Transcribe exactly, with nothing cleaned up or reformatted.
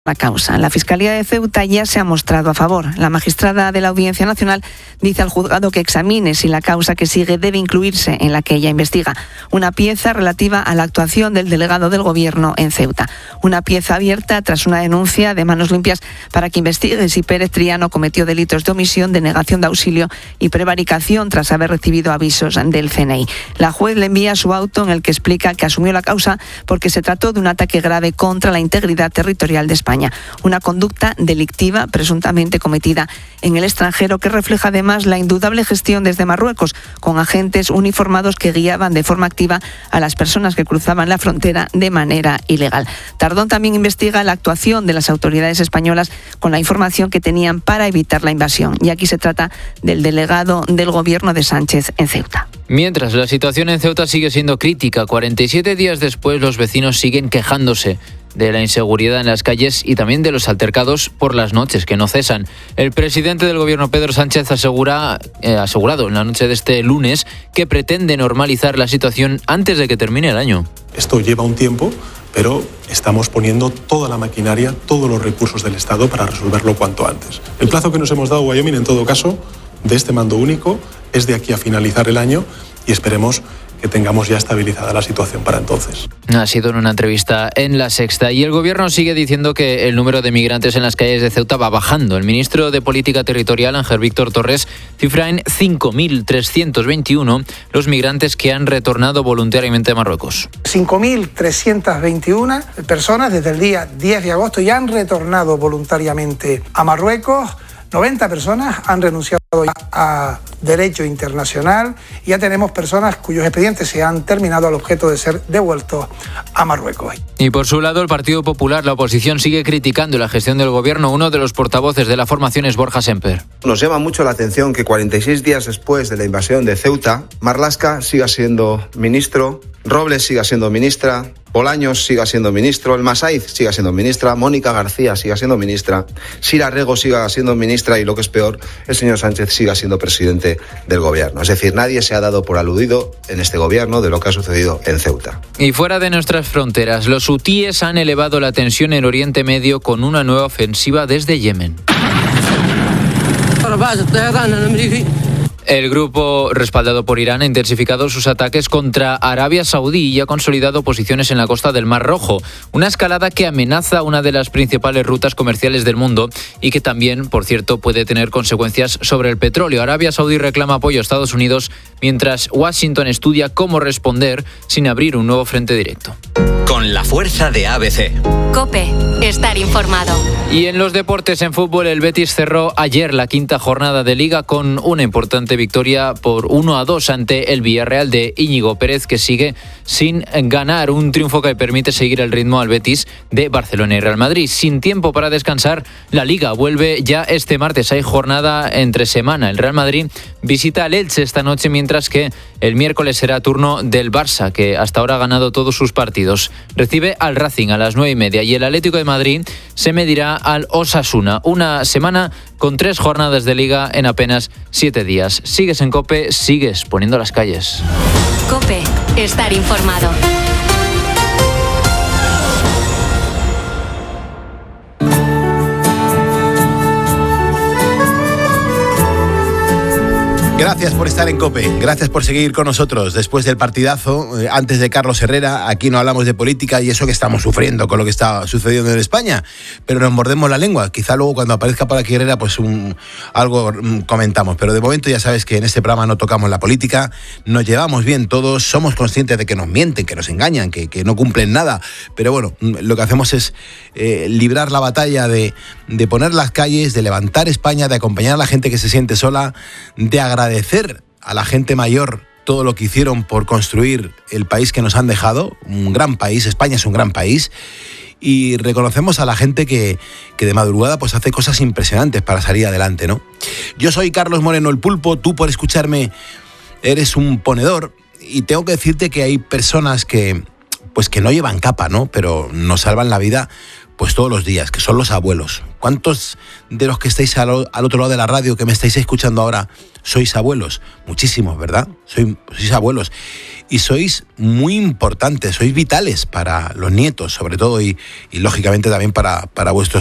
la causa. La Fiscalía de Ceuta ya se ha mostrado a favor. La magistrada de la Audiencia Nacional dice al juzgado que examine si la causa que sigue debe incluirse en la que ella investiga. Una pieza relativa a la actuación del delegado del Gobierno en Ceuta. Una pieza abierta tras una denuncia de Manos Limpias para que investigue si Pérez Triano cometió delitos de omisión, denegación de auxilio y prevaricación tras haber recibido avisos del C N I. La juez le envía su auto en el que explica que asumió la causa porque se trató de un ataque grave contra la integridad territorial de España. Una conducta delictiva presuntamente cometida en el extranjero que refleja además la indudable gestión desde Marruecos, con agentes uniformados que guiaban de forma activa a las personas que cruzaban la frontera de manera ilegal. Tardón también investiga la actuación de las autoridades españolas con la información que tenían para evitar la invasión. Y aquí se trata del delegado del Gobierno de Sánchez en Ceuta. Mientras, la situación en Ceuta sigue siendo crítica. cuarenta y siete días después, los vecinos siguen quejándose de la inseguridad en las calles y también de los altercados por las noches que no cesan. El presidente del Gobierno, Pedro Sánchez, asegura, eh, asegurado en la noche de este lunes que pretende normalizar la situación antes de que termine el año. Esto lleva un tiempo, pero estamos poniendo toda la maquinaria, todos los recursos del Estado para resolverlo cuanto antes. El plazo que nos hemos dado, Wyoming, en todo caso, de este mando único, es de aquí a finalizar el año y esperemos que tengamos ya estabilizada la situación para entonces. Ha sido en una entrevista en La Sexta. Y el Gobierno sigue diciendo que el número de migrantes en las calles de Ceuta va bajando. El ministro de Política Territorial, Ángel Víctor Torres, cifra en cinco mil trescientos veintiuno los migrantes que han retornado voluntariamente a Marruecos. cinco mil trescientas veintiuna personas desde el día diez de agosto ya han retornado voluntariamente a Marruecos. noventa personas han renunciado a derecho internacional y ya tenemos personas cuyos expedientes se han terminado al objeto de ser devueltos a Marruecos. Y por su lado, el Partido Popular, la oposición, sigue criticando la gestión del Gobierno. Uno de los portavoces de la formación es Borja Semper. Nos llama mucho la atención que cuarenta y seis días después de la invasión de Ceuta, Marlaska siga siendo ministro, Robles siga siendo ministra, Bolaños siga siendo ministro, el Masaiz siga siendo ministra, Mónica García siga siendo ministra, Sira Rego siga siendo ministra y, lo que es peor, el señor Sánchez siga siendo presidente del Gobierno. Es decir, nadie se ha dado por aludido en este Gobierno de lo que ha sucedido en Ceuta. Y fuera de nuestras fronteras, los hutíes han elevado la tensión en Oriente Medio con una nueva ofensiva desde Yemen. El grupo, respaldado por Irán, ha intensificado sus ataques contra Arabia Saudí y ha consolidado posiciones en la costa del Mar Rojo. Una escalada que amenaza una de las principales rutas comerciales del mundo y que también, por cierto, puede tener consecuencias sobre el petróleo. Arabia Saudí reclama apoyo a Estados Unidos, mientras Washington estudia cómo responder sin abrir un nuevo frente directo. Con la fuerza de A B C. COPE. Estar informado. Y en los deportes, en fútbol, el Betis cerró ayer la quinta jornada de Liga con una importante victoria por uno a dos ante el Villarreal de Íñigo Pérez, que sigue sin ganar. Un triunfo que permite seguir el ritmo al Betis de Barcelona y Real Madrid. Sin tiempo para descansar, la Liga vuelve ya este martes. Hay jornada entre semana. El Real Madrid visita al Elche esta noche, mientras que el miércoles será turno del Barça, que hasta ahora ha ganado todos sus partidos. Recibe al Racing a las nueve y media y el Atlético de Madrid se medirá al Osasuna. Una semana con tres jornadas de Liga en apenas siete días. Sigues en COPE, sigues poniendo las calles. COPE. Estar informado. Gracias por estar en COPE, gracias por seguir con nosotros después del partidazo. Eh, antes de Carlos Herrera, aquí no hablamos de política y eso que estamos sufriendo con lo que está sucediendo en España, pero nos mordemos la lengua. Quizá luego cuando aparezca por aquí Herrera, pues un, algo um, comentamos, pero de momento ya sabes que en este programa no tocamos la política, nos llevamos bien todos, somos conscientes de que nos mienten, que nos engañan, que, que no cumplen nada, pero bueno, lo que hacemos es eh, librar la batalla de, de poner las calles, de levantar España, de acompañar a la gente que se siente sola, de agradecer agradecer a la gente mayor todo lo que hicieron por construir el país que nos han dejado, un gran país, España es un gran país, y reconocemos a la gente que, que de madrugada pues hace cosas impresionantes para salir adelante, ¿no? Yo soy Carlos Moreno el Pulpo, tú por escucharme eres un ponedor, y tengo que decirte que hay personas que, pues que no llevan capa, ¿no? Pero nos salvan la vida Pues todos los días, que son los abuelos. ¿Cuántos de los que estáis al, al otro lado de la radio, que me estáis escuchando ahora, sois abuelos? Muchísimos, ¿verdad? Sois, sois abuelos. Y sois muy importantes, sois vitales para los nietos, sobre todo, y, y lógicamente también para, para vuestros